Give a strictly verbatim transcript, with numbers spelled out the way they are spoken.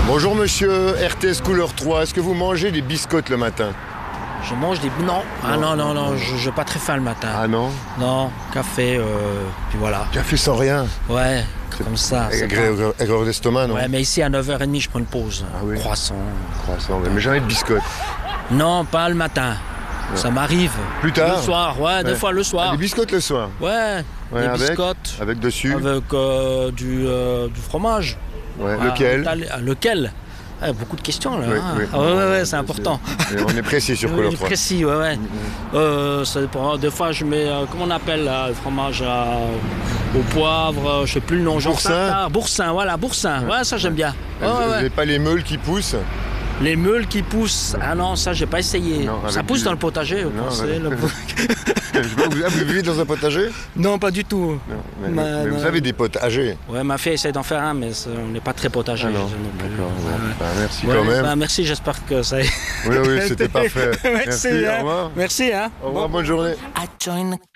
Bonjour monsieur, R T S couleur trois, est-ce que vous mangez des biscottes le matin? Je mange des... Non, ah non, non, non, je n'ai pas très faim le matin. Ah non? Non, café, euh, puis voilà. Café sans rien? Ouais, comme ça. Aigreur d'estomac, non? Ouais, mais ici à neuf heures trente, je prends une pause. Ah oui. Croissant. Croissant, mais jamais de biscottes? Non, pas le matin. Non. Ça m'arrive. Plus tard? Le soir, ouais, ouais. Deux fois le soir. Ah, des biscottes le soir? Ouais, ouais des avec, biscottes. Avec dessus? Avec euh, du, euh, du fromage. Ouais, ah, lequel? Lequel? Ah, beaucoup de questions là. Oui, hein. oui. Ah, ouais, ouais, ouais, c'est important. On est précis sur couleur trois. Précis, ouais, ouais. Mm-hmm. euh, ça dépend. Des fois, je mets, euh, comment on appelle là, le fromage à, au poivre, euh, je sais plus le nom. Boursin. Boursin, voilà, boursin. Ouais, ouais ça j'aime bien. Ouais, vous n'avez ouais. pas les meules qui poussent? Les meules qui poussent? Ah non, ça j'ai pas essayé. Non, ça pousse du... dans le potager, vous non, pensez avec... le... vous, vous vivez dans un potager? Non, pas du tout. Non, mais, ma, mais vous ma... avez des potagers? Ouais, ma fille essaie d'en faire un, mais on n'est pas très potager. Ah non, d'accord. Ouais. Bah, merci ouais, quand même. Bah, merci, j'espère que ça. Oui, oui, c'était parfait. Merci. Merci, hein. Au revoir. Merci, hein. Au revoir, bon. Bonne journée.